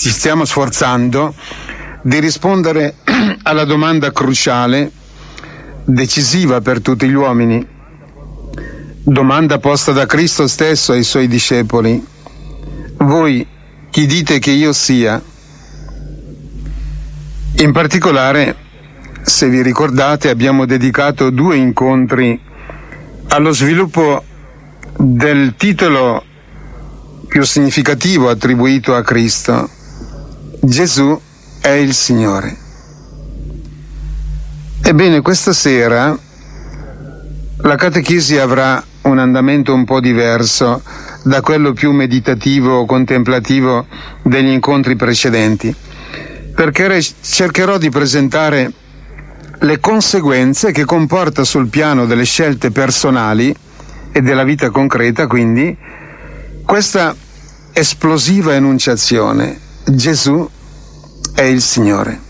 ci stiamo sforzando di rispondere alla domanda cruciale, decisiva per tutti gli uomini, domanda posta da Cristo stesso ai suoi discepoli: voi chi dite che io sia? In particolare, se vi ricordate, abbiamo dedicato 2 incontri allo sviluppo del titolo più significativo attribuito a Cristo: Gesù è il Signore. Ebbene, questa sera la catechesi avrà un andamento un po' diverso da quello più meditativo o contemplativo degli incontri precedenti, perché cercherò di presentare le conseguenze che comporta sul piano delle scelte personali e della vita concreta, quindi, questa esplosiva enunciazione: Gesù è il Signore.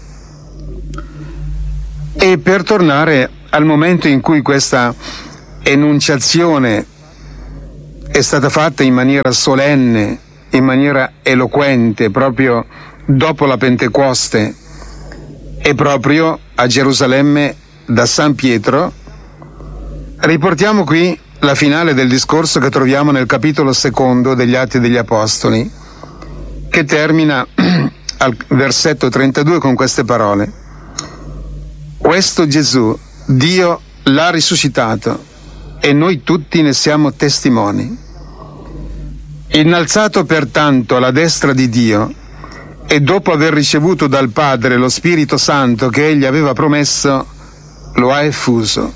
E per tornare al momento in cui questa enunciazione è stata fatta in maniera solenne, in maniera eloquente, proprio dopo la Pentecoste, e proprio a Gerusalemme da San Pietro, riportiamo qui la finale del discorso che troviamo nel capitolo 2 degli Atti degli Apostoli, che termina al versetto 32 con queste parole: questo Gesù Dio l'ha risuscitato e noi tutti ne siamo testimoni. Innalzato pertanto alla destra di Dio e dopo aver ricevuto dal Padre lo Spirito Santo che egli aveva promesso, lo ha effuso.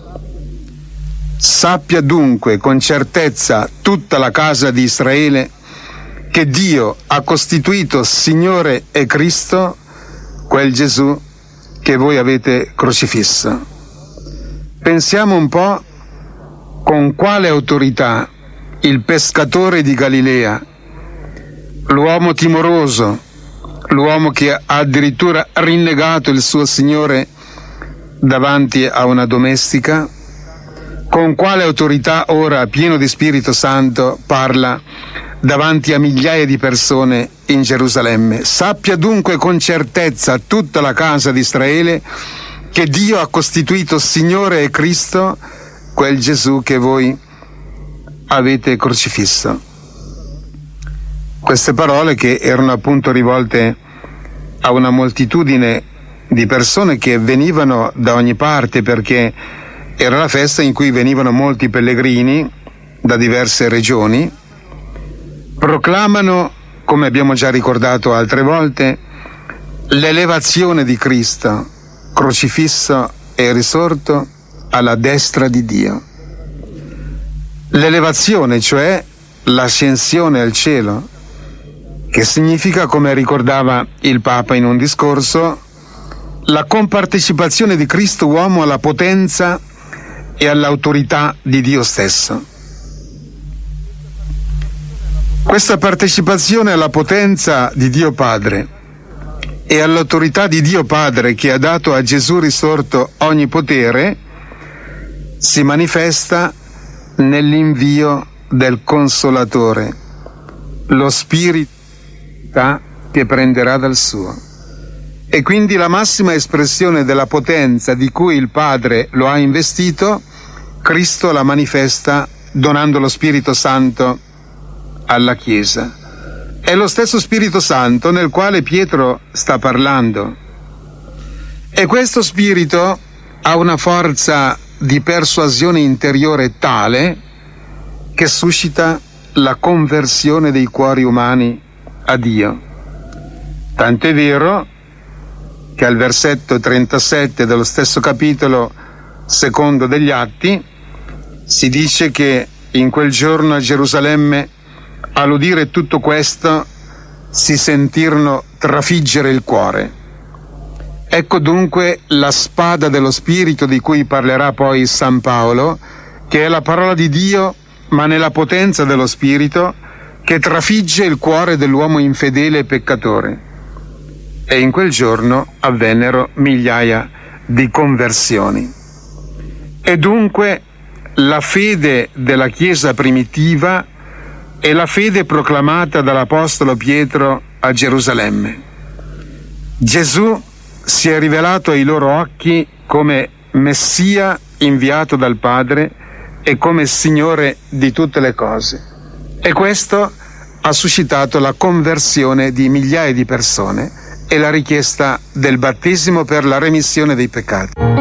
Sappia dunque con certezza tutta la casa di Israele che Dio ha costituito Signore e Cristo quel Gesù che voi avete crocifisso. Pensiamo un po' con quale autorità il pescatore di Galilea, l'uomo timoroso, l'uomo che ha addirittura rinnegato il suo Signore davanti a una domestica, con quale autorità ora, pieno di Spirito Santo, parla davanti a migliaia di persone in Gerusalemme. Sappia dunque con certezza tutta la casa di Israele che Dio ha costituito Signore e Cristo quel Gesù che voi avete crocifisso. Queste parole, che erano appunto rivolte a una moltitudine di persone che venivano da ogni parte, perché era la festa in cui venivano molti pellegrini da diverse regioni, proclamano, come abbiamo già ricordato altre volte, l'elevazione di Cristo, crocifisso e risorto, alla destra di Dio. L'elevazione, cioè l'ascensione al cielo, che significa, come ricordava il Papa in un discorso, la compartecipazione di Cristo uomo alla potenza e all'autorità di Dio stesso. Questa partecipazione alla potenza di Dio Padre e all'autorità di Dio Padre, che ha dato a Gesù risorto ogni potere, si manifesta nell'invio del Consolatore, lo Spirito che prenderà dal suo. E quindi la massima espressione della potenza di cui il Padre lo ha investito, Cristo la manifesta donando lo Spirito Santo alla Chiesa. È lo stesso Spirito Santo nel quale Pietro sta parlando. E questo Spirito ha una forza di persuasione interiore tale che suscita la conversione dei cuori umani a Dio. Tant'è vero che al versetto 37 dello stesso capitolo 2 degli Atti si dice che in quel giorno a Gerusalemme, all'udire tutto questo, si sentirono trafiggere il cuore. Ecco dunque la spada dello Spirito di cui parlerà poi San Paolo, che è la parola di Dio, ma nella potenza dello Spirito, che trafigge il cuore dell'uomo infedele e peccatore. E in quel giorno avvennero migliaia di conversioni. E dunque la fede della Chiesa primitiva e la fede proclamata dall'Apostolo Pietro a Gerusalemme. Gesù si è rivelato ai loro occhi come Messia inviato dal Padre e come Signore di tutte le cose. E questo ha suscitato la conversione di migliaia di persone e la richiesta del battesimo per la remissione dei peccati.